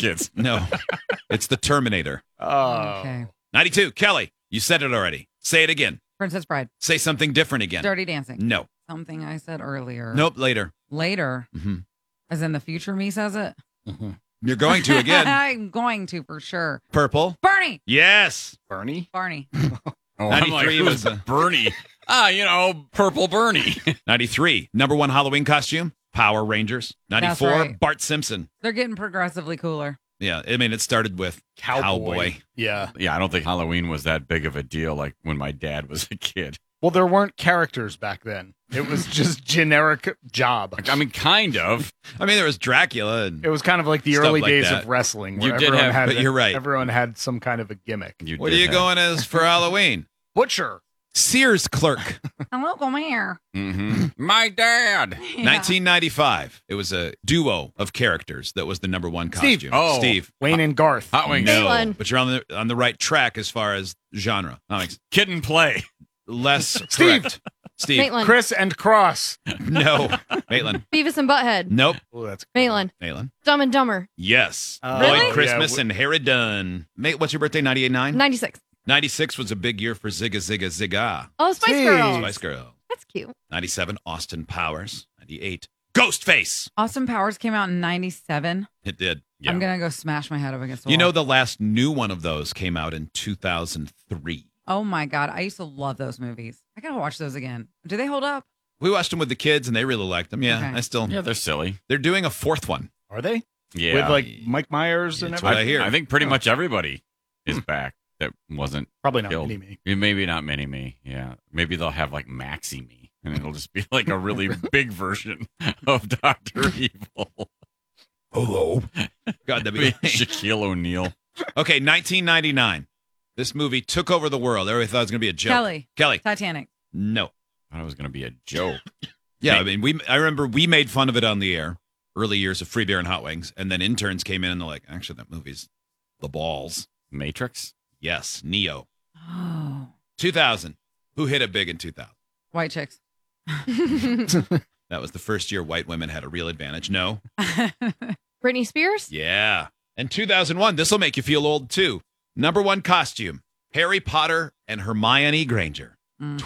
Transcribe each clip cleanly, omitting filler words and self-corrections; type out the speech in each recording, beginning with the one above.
Kids. No, it's the Terminator. Oh. Okay. 92, Kelly, you said it already. Say it again. Princess Bride. Say something different again. Dirty Dancing. No. Something I said earlier. Nope, later. Later. Mm-hmm. As in the future me says it? You're going to again. I'm going to for sure. Purple. Bernie. Yes. Bernie? Barney. Oh, I'm 93 like, was who's Bernie. Purple Bernie. 93, number one Halloween costume, Power Rangers. 94, right. Bart Simpson. They're getting progressively cooler. Yeah, I mean, it started with Cowboy. Yeah. Yeah, I don't think Halloween was that big of a deal like when my dad was a kid. Well, there weren't characters back then. It was just generic job. I mean, kind of. I mean, there was Dracula. And It was kind of like the Stuff early like days that. of wrestling. You Where did everyone have- had but you're right. Everyone had some kind of a gimmick. what are you going as for Halloween? Butcher. Sears clerk. Hello, come here. Mm-hmm. My dad. 1995. It was a duo of characters that was the number one Steve. costume. Oh. Steve. Wayne and Garth. Hot Wings. No, Maitland. but you're on the right track as far as genre. Comics. Kid and Play. Less Steve. correct. Steve. Maitland. Chris and Cross. No. Maitland. Beavis and Butthead. Nope. Oh, that's Maitland. Maitland. Dumb and Dumber. Yes. Really? Lloyd Christmas Yeah, and Harry Dunn. Mate, what's your birthday? 98.9? 96. 96 was a big year for Zigga Zigga Zigga. Oh, Spice Jeez. Girls. Spice Girl. That's cute. 97, Austin Powers. 98, Ghostface. Austin Powers came out in 97. It did. I'm going to go smash my head up against the You wall. know, the last new one of those came out in 2003. Oh my God. I used to love those movies. I got to watch those again. Do they hold up? We watched them with the kids, and they really liked them. Yeah, Okay. I still. Yeah, they're silly. They're doing a fourth one. Are they? Yeah. With like Mike Myers and That's everything? what I hear. I think pretty much everybody is back that wasn't Probably not killed. Mini-Me. Maybe not Mini-Me. Yeah. Maybe they'll have like Maxi-Me, and it'll just be like a really big version of Dr. Evil. Hello. God, that'd be Shaquille O'Neal. Okay, 1999. This movie took over the world. Everybody thought it was going to be a joke. Kelly. Titanic. No. I thought it was going to be a joke. Yeah, I mean, I remember we made fun of it on the air, early years of Free Beer and Hot Wings, and then interns came in and they're like, actually, that movie's the balls. Matrix? Yes, Neo. Oh. 2000. Who hit it big in 2000? White chicks. That was the first year white women had a real advantage. No. Britney Spears? Yeah. And 2001, this will make you feel old too. Number one costume, Harry Potter and Hermione Granger.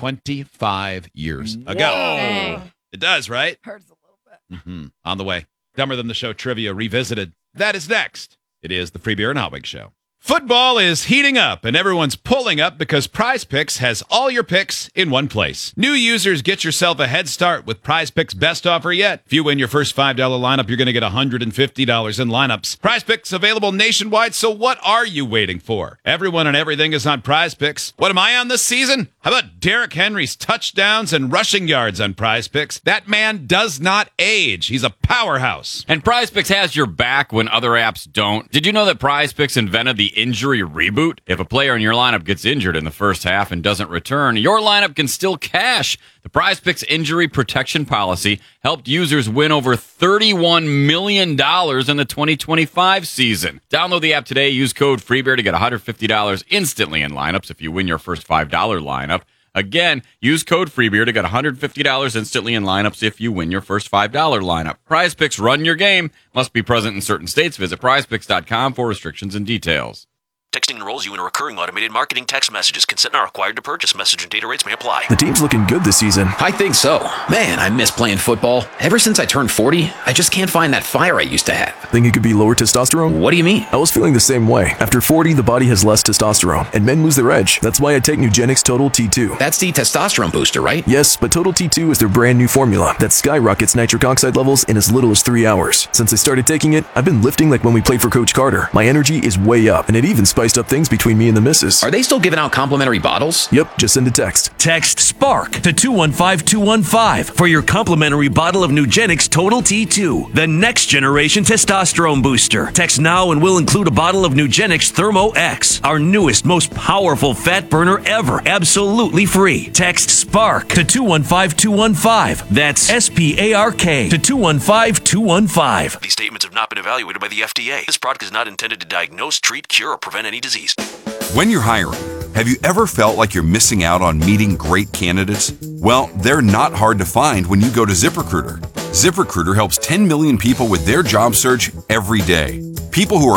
25 years ago. Dang. It does, right? Hurts a little bit. Mm-hmm. On the way. Dumber Than the Show trivia revisited. That is next. It is the Free Beer and Hot Wings Show. Football is heating up, and everyone's pulling up because Prize Picks has all your picks in one place. New users, get yourself a head start with Prize Picks' best offer yet. If you win your first $5 lineup, you're going to get $150 in lineups. Prize Picks available nationwide, so what are you waiting for? Everyone and everything is on Prize Picks. What am I on this season? How about Derrick Henry's touchdowns and rushing yards on Prize Picks? That man does not age. He's a powerhouse. And Prize Picks has your back when other apps don't. Did you know that Prize Picks invented the injury reboot? If a player in your lineup gets injured in the first half and doesn't return, your lineup can still cash. The Prize Picks injury protection policy helped users win over $31 million in the 2025 season. Download the app today. Use code FREEBEAR to get $150 instantly in lineups if you win your first $5 lineup. Again, use code FREEBEER to get $150 instantly in lineups if you win your first $5 lineup. Prize Picks, run your game. Must be present in certain states. Visit prizepicks.com for restrictions and details. Texting enrolls you in a recurring automated marketing text messages. Consent not required to purchase. Message and data rates may apply. The team's looking good this season. I think so. Man, I miss playing football. Ever since I turned 40, I just can't find that fire I used to have. Think it could be lower testosterone? What do you mean? I was feeling the same way. After 40, the body has less testosterone, and men lose their edge. That's why I take Nugenix Total T2. That's the testosterone booster, right? Yes, but Total T2 is their brand new formula that skyrockets nitric oxide levels in as little as 3 hours. Since I started taking it, I've been lifting like when we played for Coach Carter. My energy is way up, and it even spiced up things between me and the missus. Are they still giving out complimentary bottles? Yep, just send a text. Text SPARK to 215215 for your complimentary bottle of Nugenix Total T2, the next generation testosterone booster. Text now and we'll include a bottle of Nugenix Thermo X, our newest, most powerful fat burner ever, absolutely free. Text SPARK to 215215. That's SPARK to 215215. These statements have not been evaluated by the FDA. This product is not intended to diagnose, treat, cure, or prevent any disease. When you're hiring, have you ever felt like you're missing out on meeting great candidates? Well, they're not hard to find when you go to ZipRecruiter. ZipRecruiter helps 10 million people with their job search every day. People who are